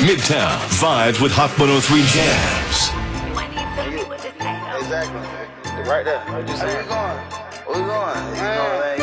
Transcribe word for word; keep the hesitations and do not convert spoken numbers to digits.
Midtown Vibes with Hot one oh three Jams. Exactly. Right there. Where you going? Where you going? You know,